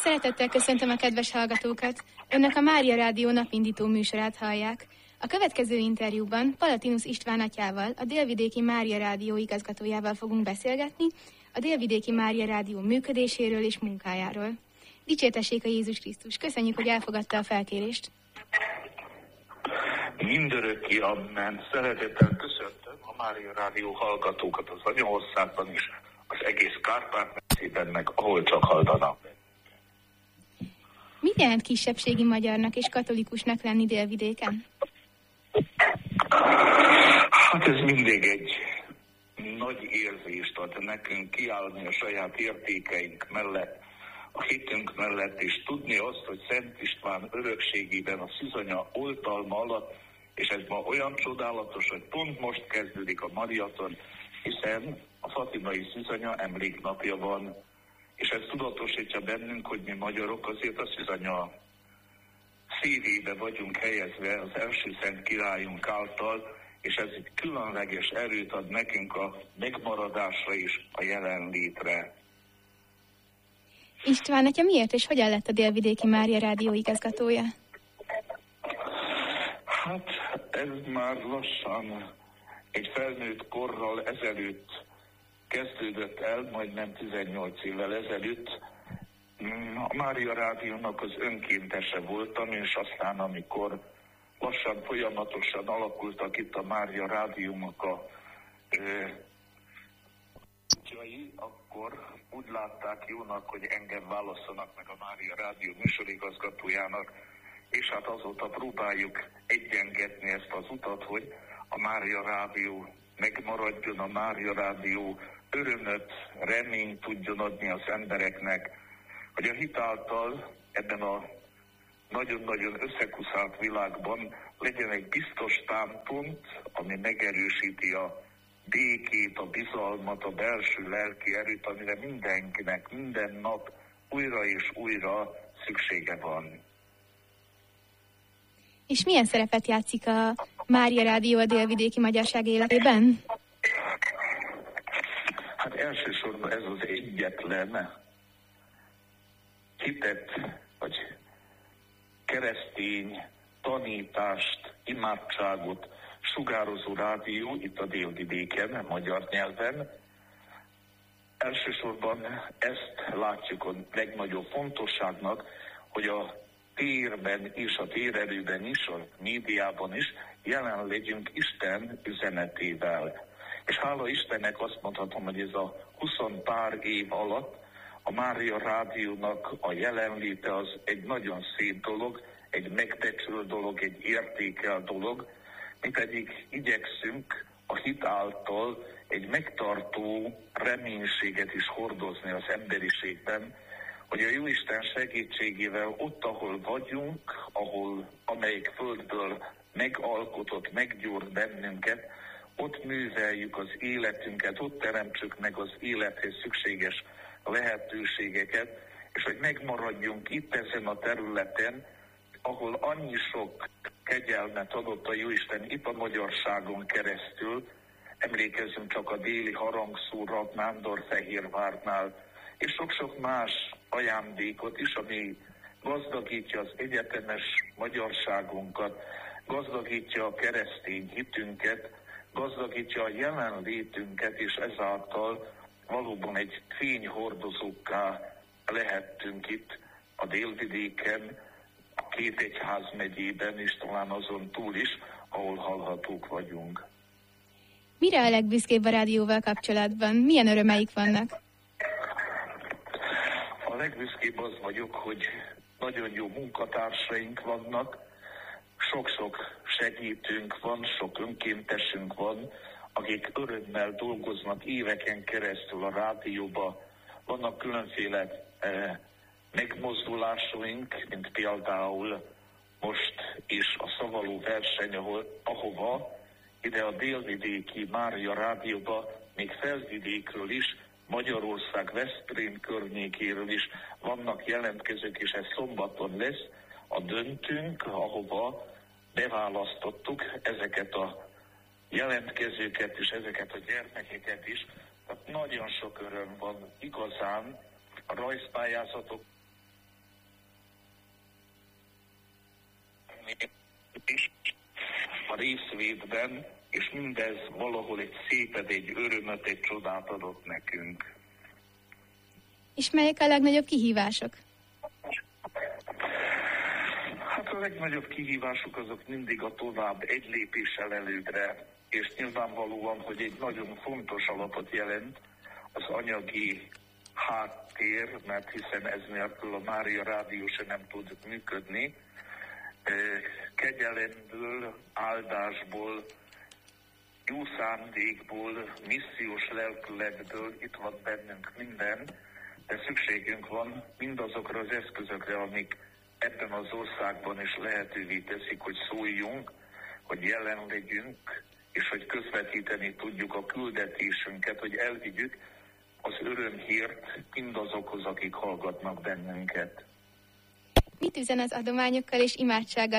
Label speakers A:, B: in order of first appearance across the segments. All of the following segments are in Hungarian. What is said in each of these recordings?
A: Szeretettel köszöntöm a kedves hallgatókat! Önök a Mária Rádió napindító műsorát hallják. A következő interjúban Palatinus István atyával, a Délvidéki Mária Rádió igazgatójával fogunk beszélgetni a Délvidéki Mária Rádió működéséről és munkájáról. Dicsértessék a Jézus Krisztus! Köszönjük, hogy elfogadta a felkérést!
B: Mindörökké amen. Szeretettel köszöntöm a Mária Rádió hallgatókat az anyaországban is, az egész Kárpát-medencében, meg ahol csak hallanak.
A: Mit jelent kisebbségi magyarnak és katolikusnak lenni Délvidéken?
B: Hát ez mindig egy nagy érzést ad nekünk kiállni a saját értékeink mellett, a hitünk mellett, és tudni azt, hogy Szent István örökségében a szűzanya oltalma alatt, és ez ma olyan csodálatos, hogy pont most kezdődik a mariaton, hiszen a fatimai szűzanya emléknapja van, és ez tudatosítja bennünk, hogy mi magyarok azért a szűzanya szívébe vagyunk helyezve az első szent királyunk által, és ez egy különleges erőt ad nekünk a megmaradásra és a jelenlétre.
A: István atya miért és hogyan lett a Délvidéki Mária Rádió igazgatója?
B: Hát ez már lassan egy felnőtt korral ezelőtt kezdődött el, majdnem 18 évvel ezelőtt. A Mária Rádiónak az önkéntese voltam, és aztán amikor lassan, folyamatosan alakultak itt a Mária Rádiónak a útjai, akkor úgy látták jónak, hogy engem válasszanak meg a Mária Rádió műsorigazgatójának, és hát azóta próbáljuk egyengetni ezt az utat, hogy a Mária Rádió megmaradjon, a Mária Rádió örömöt, reményt tudjon adni az embereknek, hogy a hit által ebben a nagyon-nagyon összekuszált világban legyen egy biztos támpont, ami megerősíti a békét, a bizalmat, a belső lelki erőt, amire mindenkinek minden nap újra és újra szüksége van.
A: És milyen szerepet játszik a Mária Rádió a délvidéki magyarság életében?
B: Hát elsősorban ez az egyetlen hitet, vagy keresztény tanítást, imádságot sugározó rádió itt a Délvidéken, magyar nyelven. Elsősorban ezt látjuk a legnagyobb fontosságnak, hogy a térben és a térerőben is, a médiában is jelen legyünk Isten üzenetével. És hála Istennek azt mondhatom, hogy ez a 20 pár év alatt a Mária Rádiónak a jelenléte az egy nagyon szép dolog, egy megbecsült dolog, egy értékel dolog, mi pedig igyekszünk a hit által egy megtartó reménységet is hordozni az emberiségben, hogy a Jóisten segítségével ott, ahol vagyunk, amelyik földből megalkotott, meggyúrt bennünket, ott műveljük az életünket, ott teremtsük meg az élethez szükséges lehetőségeket, és hogy megmaradjunk itt ezen a területen, ahol annyi sok kegyelmet adott a Jóisten itt a magyarságon keresztül. Emlékezzünk csak a déli harangszóra, Nándorfehérvárnál, és sok-sok más ajándékot is, ami gazdagítja az egyetemes magyarságunkat, gazdagítja a keresztény hitünket, gazdagítja a jelenlétünket, és ezáltal valóban egy fényhordozókká lehettünk itt a Délvidéken, a két egyházmegyében, és talán azon túl is, ahol hallhatók vagyunk.
A: Mire a legbüszkébb a rádióval kapcsolatban? Milyen örömeik vannak?
B: A legbüszkébb az vagyok, hogy nagyon jó munkatársaink vannak, sok-sok segítőnk van, sok önkéntesünk van, akik örömmel dolgoznak éveken keresztül a rádióba. Vannak különféle megmozdulásaink, mint például most is a szavaló verseny, ahova ide a Délvidéki Mária Rádióba még Felvidékről is, Magyarország Veszprém környékéről is vannak jelentkezők, és ez szombaton lesz a döntőnk, ahova beválasztottuk ezeket a jelentkezőket és ezeket a gyermekeket is. Tehát nagyon sok öröm van igazán a rajzpályázatok is a részvétben, és mindez valahol egy szépet, egy örömöt, egy csodát adott nekünk.
A: És melyek a legnagyobb kihívások?
B: Hát a legnagyobb kihívások azok mindig a tovább egy lépéssel előbbre, és nyilvánvalóan, hogy egy nagyon fontos alapot jelent az anyagi háttér, mert hiszen ez nélkül a Mária Rádió se nem tud működni. Kegyelemből, áldásból, jó szándékból, missziós lelkületből itt van bennünk minden, de szükségünk van mindazokra az eszközökre, amik ebben az országban is lehetővé teszik, hogy szóljunk, hogy jelen legyünk, és hogy közvetíteni tudjuk a küldetésünket, hogy elvigyük az örömhírt mindazokhoz, akik hallgatnak bennünket.
A: Mit üzen az adományokkal és imádsággal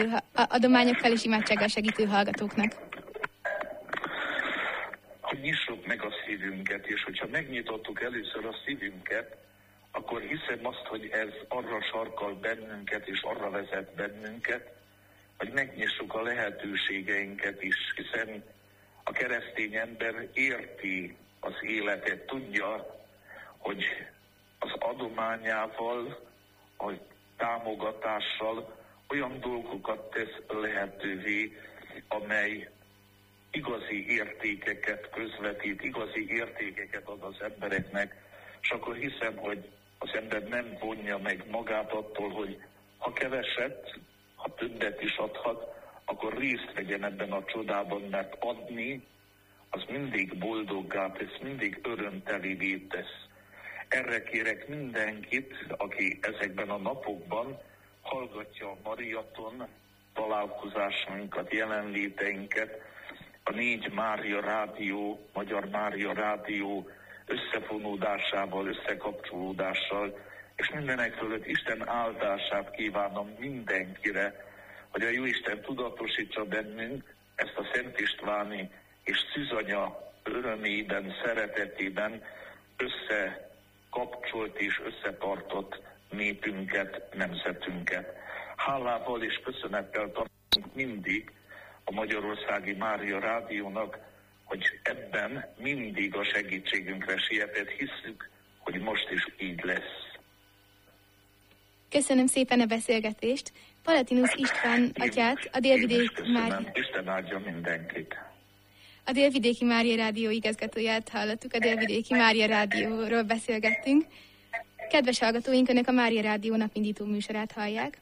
A: segítő hallgatóknak?
B: Hogy nyissuk meg a szívünket, és hogyha megnyitottuk először a szívünket, akkor hiszem azt, hogy ez arra sarkal bennünket, és arra vezet bennünket, hogy megnyissuk a lehetőségeinket is, hiszen a keresztény ember érti az életet, tudja, hogy az adományával, a támogatással olyan dolgokat tesz lehetővé, amely igazi értékeket közvetít, igazi értékeket ad az embereknek, és akkor hiszem, hogy az ember nem vonja meg magát attól, hogy ha keveset, ha többet is adhat, akkor részt vegyen ebben a csodában, mert adni az mindig boldoggá tesz, mindig örömtelivé tesz. Erre kérek mindenkit, aki ezekben a napokban hallgatja a Mariaton találkozásainkat, jelenléteinket, a 4 Mária Rádió, Magyar Mária Rádió összefonódásával, összekapcsolódással, és mindenek fölött Isten áldását kívánom mindenkire, hogy a Jóisten tudatosítsa bennünk ezt a Szent Istváni és Szűzanya örömében, szeretetében összekapcsolt és összetartott népünket, nemzetünket. Hálával és köszönettel tartunk mindig a Magyarországi Mária Rádiónak, hogy ebben mindig a segítségünkre sietett, hiszük, hogy most is így lesz.
A: Köszönöm szépen a beszélgetést. Palatinus István atyát, a Délvidéki Mária...
B: Isten áldja mindenkit.
A: A Délvidéki Mária Rádió igazgatóját hallottuk, a Délvidéki Mária Rádióról beszélgettünk. Kedves hallgatóink, Önök a Mária Rádió napindító műsorát hallják.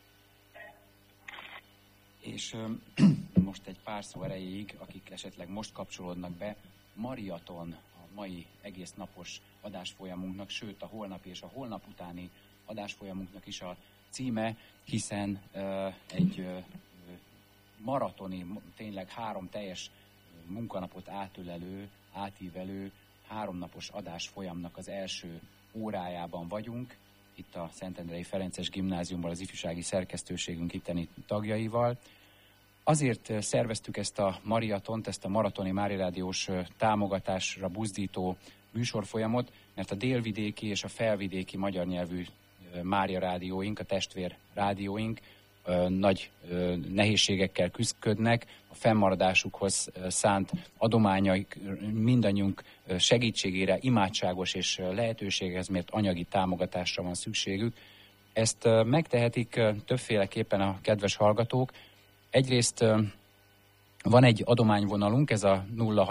C: És most egy pár szó erejéig, akik esetleg most kapcsolódnak be, Mariaton a mai egész napos adásfolyamunknak, sőt a holnapi és a holnap utáni adásfolyamunknak is a címe, hiszen egy maratoni, tényleg 3 teljes munkanapot átívelő 3 napos adásfolyamnak az első órájában vagyunk, itt a Szentendrei Ferences Gimnáziumban az ifjúsági szerkesztőségünk itteni tagjaival. Azért szerveztük ezt a mariatont, ezt a maratoni Mária Rádiós támogatásra buzdító műsorfolyamot, mert a délvidéki és a felvidéki magyar nyelvű Mária rádióink, a testvér rádióink nagy nehézségekkel küzdködnek, a fennmaradásukhoz szánt adományaik mindannyiunk segítségére, imádságos és lehetőséghez mért anyagi támogatásra van szükségük. Ezt megtehetik többféleképpen a kedves hallgatók. Egyrészt van egy adományvonalunk, ez a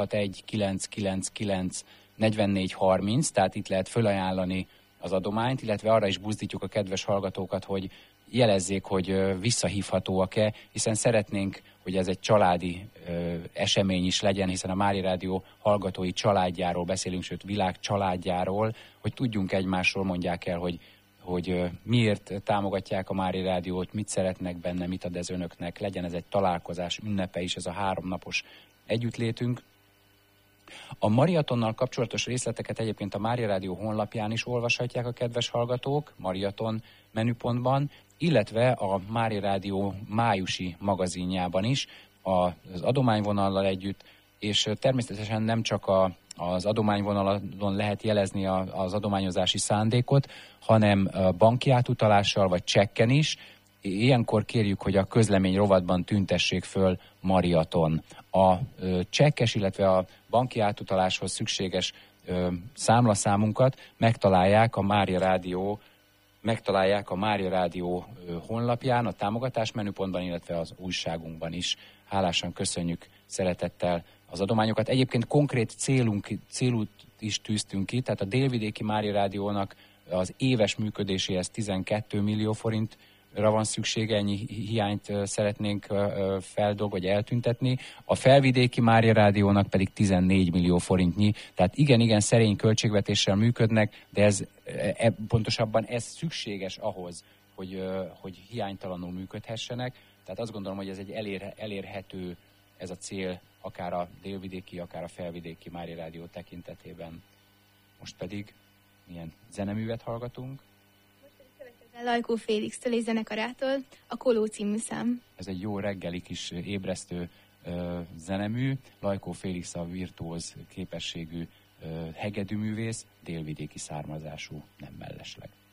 C: 061994430, tehát itt lehet fölajánlani az adományt, illetve arra is buzdítjuk a kedves hallgatókat, hogy jelezzék, hogy visszahívhatóak-e, hiszen szeretnénk, hogy ez egy családi esemény is legyen, hiszen a Mária Rádió hallgatói családjáról beszélünk, sőt világ családjáról, hogy tudjunk egymásról, mondják el, hogy miért támogatják a Mária Rádiót, mit szeretnek benne, mit ad ez önöknek, legyen ez egy találkozás, ünnepe is, ez a 3 napos együttlétünk. A mariatonnal kapcsolatos részleteket egyébként a Mária Rádió honlapján is olvashatják a kedves hallgatók, Mariaton menüpontban, illetve a Mária Rádió májusi magazinjában is, az adományvonallal együtt, és természetesen nem csak az adományvonalon lehet jelezni az adományozási szándékot, hanem banki átutalással vagy csekken is, ilyenkor kérjük, hogy a közlemény rovatban tüntessék föl Mariaton. A csekkes, illetve a banki átutaláshoz szükséges számlaszámunkat megtalálják a Mária Rádió honlapján, a támogatás menüpontban, illetve az újságunkban is. Hálásan köszönjük szeretettel az adományokat. Egyébként konkrét célut is tűztünk ki, tehát a Délvidéki Mária Rádiónak az éves működéséhez 12 millió forintra van szüksége, ennyi hiányt szeretnénk vagy eltüntetni. A Felvidéki Mária Rádiónak pedig 14 millió forintnyi, tehát igen, szerény költségvetéssel működnek, de pontosabban ez szükséges ahhoz, hogy hiánytalanul működhessenek. Tehát azt gondolom, hogy ez egy elérhető ez a cél, akár a Délvidéki, akár a Felvidéki Mária Rádió tekintetében. Most pedig milyen zeneművet hallgatunk?
A: Lajkó Félix-től és zenekarától a Koló című szám.
C: Ez egy jó reggeli kis ébresztő zenemű. Lajkó Félix a virtuóz képességű hegedűművész, délvidéki származású, nem mellesleg.